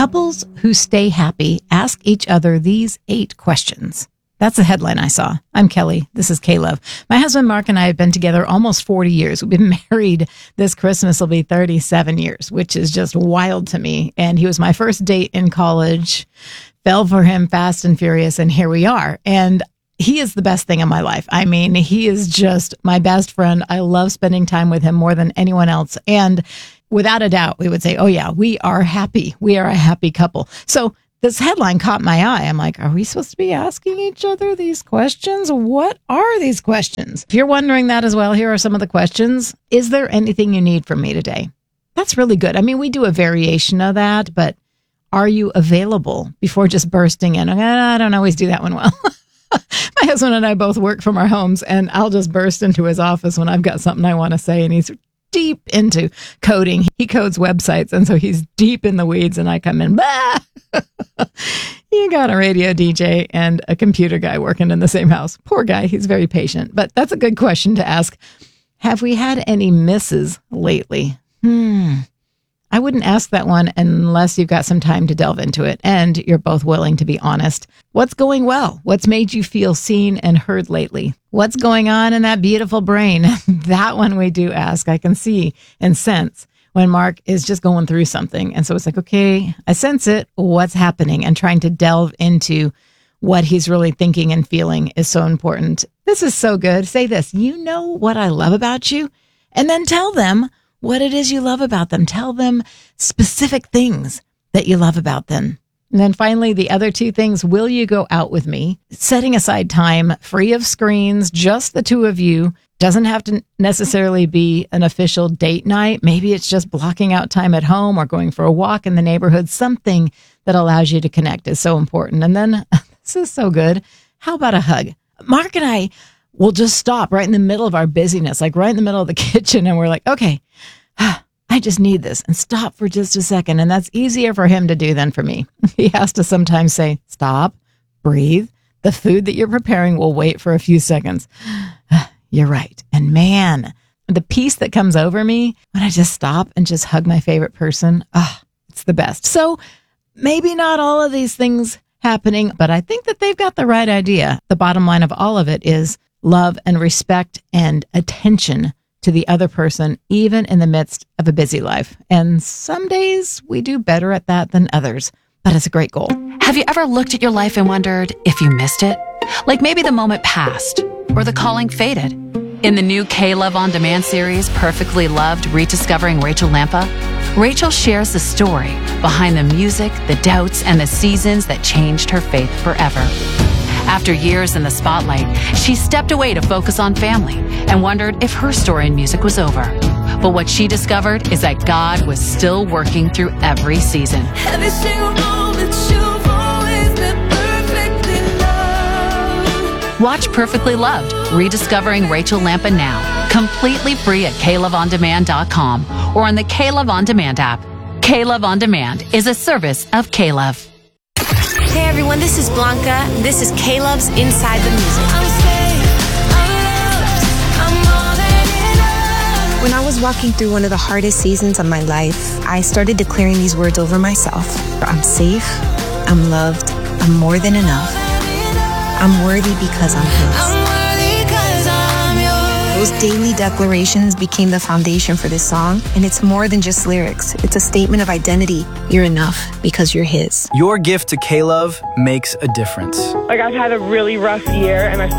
Couples who stay happy ask each other these 8 questions. That's the headline I saw. I'm Kelly. This is K-Love. My husband Mark and I have been together almost 40 years. We've been married. This Christmas will be 37 years, which is just wild to me. And he was my first date in college, fell for him fast and furious, and here we are. And he is the best thing in my life. I mean, he is just my best friend. I love spending time with him more than anyone else. And without a doubt, we would say, oh yeah, we are happy. We are a happy couple. So this headline caught my eye. I'm like, are we supposed to be asking each other these questions? What are these questions? If you're wondering that as well, here are some of the questions. Is there anything you need from me today? That's really good. I mean, we do a variation of that, but are you available before just bursting in? I don't always do that one well. My husband and I both work from our homes, and I'll just burst into his office when I've got something I want to say, and he's deep into coding. He codes websites, and so he's deep in the weeds, and I come in, bah! You got a radio DJ and a computer guy working in the same house. Poor guy, he's very patient. But that's a good question to ask. Have we had any misses lately? I wouldn't ask that one unless you've got some time to delve into it and you're both willing to be honest. What's going well? What's made you feel seen and heard lately? What's going on in that beautiful brain? That one we do ask. I can see and sense when Mark is just going through something. And so it's like, okay, I sense it. What's happening? And trying to delve into what he's really thinking and feeling is so important. This is so good. Say this, you know what I love about you? And then tell them what it is you love about them. Tell them specific things that you love about them. And then finally, the other 2 things, will you go out with me? Setting aside time, free of screens, just the 2 of you. Doesn't have to necessarily be an official date night. Maybe it's just blocking out time at home or going for a walk in the neighborhood. Something that allows you to connect is so important. And then, this is so good. How about a hug? Mark and I will just stop right in the middle of our busyness, like right in the middle of the kitchen. And we're like, okay, I just need this, and stop for just a second. And that's easier for him to do than for me. He has to sometimes say, stop, breathe. The food that you're preparing will wait for a few seconds. You're right. And man, the peace that comes over me when I just stop and just hug my favorite person, it's the best. So maybe not all of these things happening, but I think that they've got the right idea. The bottom line of all of it is love and respect and attention to the other person, even in the midst of a busy life. And some days we do better at that than others, but it's a great goal. Have you ever looked at your life and wondered if you missed it? Like maybe the moment passed or the calling faded. In the new K-Love On Demand series, Perfectly Loved, Rediscovering Rachel Lampa, Rachel shares the story behind the music, the doubts, and the seasons that changed her faith forever. After years in the spotlight, she stepped away to focus on family and wondered if her story in music was over. But what she discovered is that God was still working through every season. Every single moment you've always been perfectly loved. Watch Perfectly Loved, Rediscovering Rachel Lampa now, completely free at KLoveOnDemand.com or on the K-Love On Demand app. K-Love On Demand is a service of K-Love. Hey everyone, this is Blanca. This is K-Love's Inside the Music. I'm safe, I'm loved, I'm more than enough. When I was walking through one of the hardest seasons of my life, I started declaring these words over myself. I'm safe, I'm loved, I'm more than enough. I'm worthy because I'm His. I'm worthy 'cause I'm yours. Those daily declarations became the foundation for this song, and it's more than just lyrics. It's a statement of identity. You're enough because you're His. Your gift to K-Love makes a difference. Like, I've had a really rough year, and I